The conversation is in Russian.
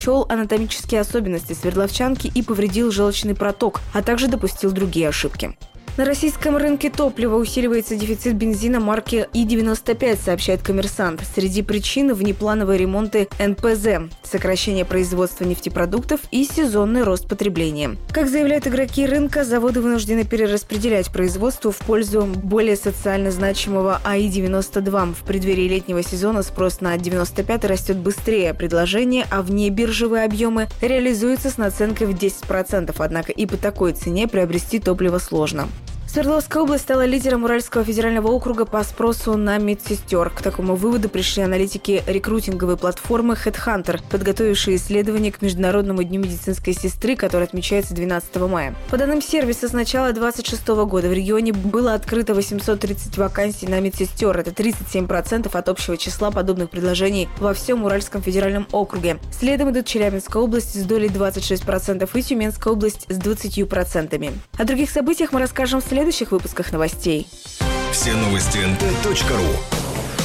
учел анатомические особенности свердловчанки и повредил желчный проток, а также допустил другие ошибки. На российском рынке топлива усиливается дефицит бензина марки И-95, сообщает «Коммерсант». Среди причин – внеплановые ремонты НПЗ, сокращение производства нефтепродуктов и сезонный рост потребления. Как заявляют игроки рынка, заводы вынуждены перераспределять производство в пользу более социально значимого АИ-92. В преддверии летнего сезона спрос на 95 растет быстрее предложения, а внебиржевые объемы реализуются с наценкой в 10%. Однако и по такой цене приобрести топливо сложно. Свердловская область стала лидером Уральского федерального округа по спросу на медсестер. К такому выводу пришли аналитики рекрутинговой платформы HeadHunter, подготовившие исследование к Международному дню медицинской сестры, который отмечается 12 мая. По данным сервиса, с начала 2026 года в регионе было открыто 830 вакансий на медсестер. Это 37% от общего числа подобных предложений во всем Уральском федеральном округе. Следом идут Челябинская область с долей 26% и Тюменская область с 20%. О других событиях мы расскажем в следующих выпусках новостей. Все новости nt.ru.